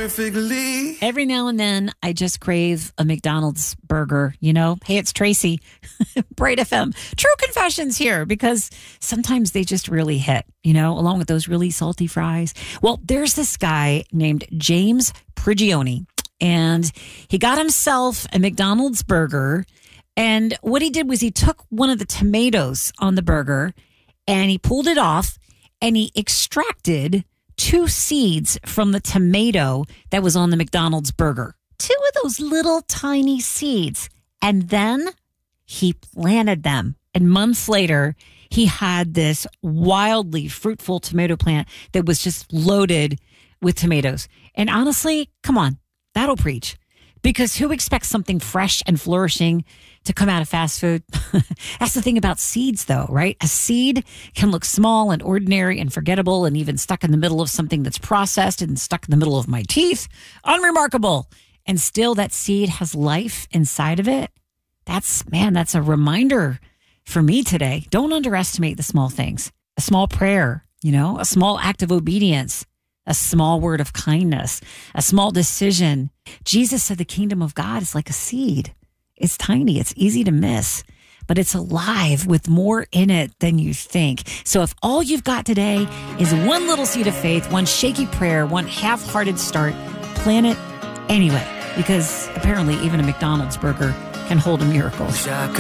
perfectly. Every now and then, I just crave a McDonald's burger, you know? Hey, it's Tracy, Bright FM. True confessions here, because sometimes they just really hit, you know, along with those really salty fries. Well, there's this guy named James Prigioni, and he got himself a McDonald's burger. And what he did was he took one of the tomatoes on the burger and he pulled it off and he extracted 2 seeds from the tomato that was on the McDonald's burger. 2 of those little tiny seeds. And then he planted them. And months later, he had this wildly fruitful tomato plant that was just loaded with tomatoes. And honestly, come on, that'll preach. Because who expects something fresh and flourishing to come out of fast food? That's the thing about seeds, though, right? A seed can look small and ordinary and forgettable and even stuck in the middle of something that's processed and stuck in the middle of my teeth. Unremarkable. And still that seed has life inside of it. That's a reminder for me today. Don't underestimate the small things. A small prayer, you know, a small act of obedience. A small word of kindness, a small decision. Jesus said the kingdom of God is like a seed. It's tiny. It's easy to miss, but it's alive with more in it than you think. So if all you've got today is one little seed of faith, one shaky prayer, one half-hearted start, plant it anyway, because apparently even a McDonald's burger can hold a miracle.